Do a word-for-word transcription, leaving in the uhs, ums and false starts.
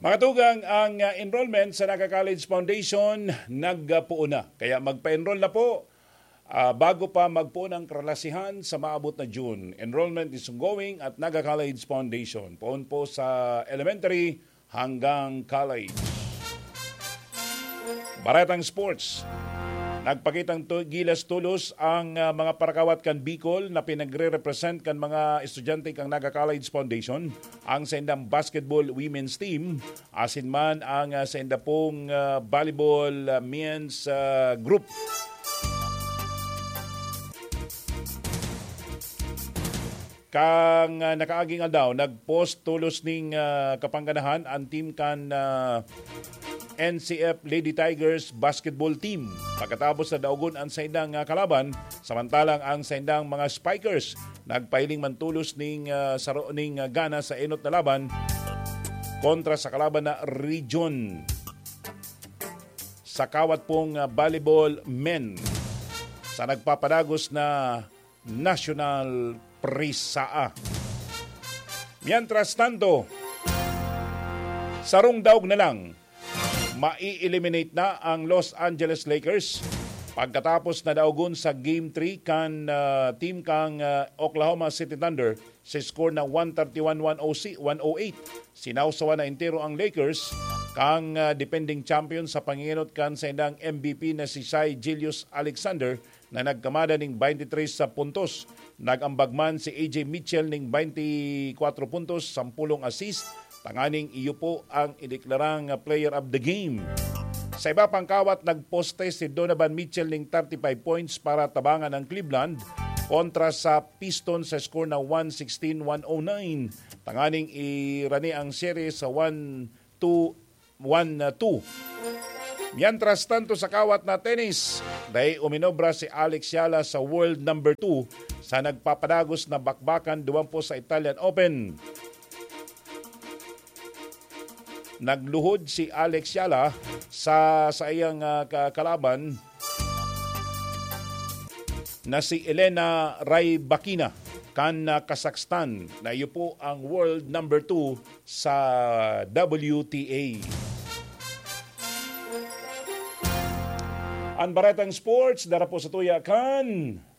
Mga tugang, ang uh, enrollment sa Naga College Foundation nagpuo na. Kaya magpa-enroll na po uh, bago pa magpuo ng karalasihan sa maabot na June. Enrollment is ongoing at Naga College Foundation. Poon po sa elementary hanggang college. Baratang Sports. Nagpakitang tu- gilas tulos ang uh, mga parakawat kan Bicol na pinagre-represent kan mga estudyante kang Naga College Foundation. Ang sa indang basketball women's team, asin man ang uh, sa indang pong uh, volleyball uh, men's uh, group. Kang uh, nakaaging aldaw, nagpost tulos ning uh, kapangganahan ang team kan uh, N C F Lady Tigers basketball team. Pagkatapos na daugon ang saindang uh, kalaban, samantalang ang saindang mga Spikers nagpahiling mantulos ning uh, saro ning uh, gana sa enot na laban kontra sa kalaban na Region sa kawat pong uh, volleyball men sa nagpapadagos na National Prisaa. Mientras tanto, sarong daog na lang mai-eliminate na ang Los Angeles Lakers pagkatapos na daugon sa Game three kan uh, team kang uh, Oklahoma City Thunder sa score na one thirty-one to one oh eight. Sinawsawa na entero ang Lakers kang uh, defending champion sa pangingot kan sa indang M V P na si Shai Gilgeous-Alexander na nagkamada ning twenty-three sa puntos. Nagambagman si A J Mitchell ning twenty-four puntos, ten assist. Tanganing iyo po ang ideklarang player of the game. Sa iba pang kawat, nagposte si Donovan Mitchell ng thirty-five points para tabangan ng Cleveland kontra sa Pistons sa score na one sixteen to one oh nine. Tanganing irani ang series sa one two. Mientras tanto sa kawat na tennis, dahil uminobra si Alex Yala sa world number two sa nagpapadagos na bakbakan duwan po sa Italian Open. Nagluhod si Alex Yala sa sa iyang uh, kalaban na si Elena Rybakina kan uh, Kazakhstan na iyo po ang world number two sa W T A. Ang Baratang Sports dara po sa tuya kan